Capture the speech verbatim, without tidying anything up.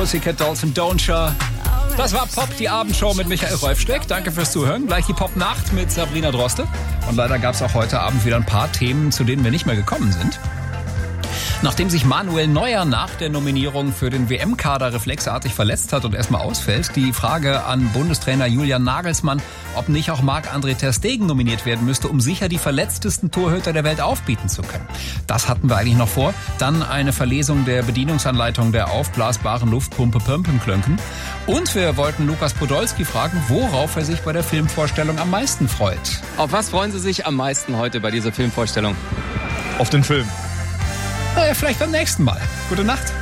Pussycat Dolls und Don't Show. Das war Pop, die Abendshow mit Michael Rolfsteck. Danke fürs Zuhören. Gleich die Pop-Nacht mit Sabrina Droste. Und leider gab es auch heute Abend wieder ein paar Themen, zu denen wir nicht mehr gekommen sind. Nachdem sich Manuel Neuer nach der Nominierung für den W M-Kader reflexartig verletzt hat und erstmal ausfällt, die Frage an Bundestrainer Julian Nagelsmann, ob nicht auch Marc-André ter Stegen nominiert werden müsste, um sicher die verletztesten Torhüter der Welt aufbieten zu können. Das hatten wir eigentlich noch vor. Dann eine Verlesung der Bedienungsanleitung der aufblasbaren Luftpumpe Pömpenklönken. Und wir wollten Lukas Podolski fragen, worauf er sich bei der Filmvorstellung am meisten freut. Auf was freuen Sie sich am meisten heute bei dieser Filmvorstellung? Auf den Film. Naja, vielleicht beim nächsten Mal. Gute Nacht.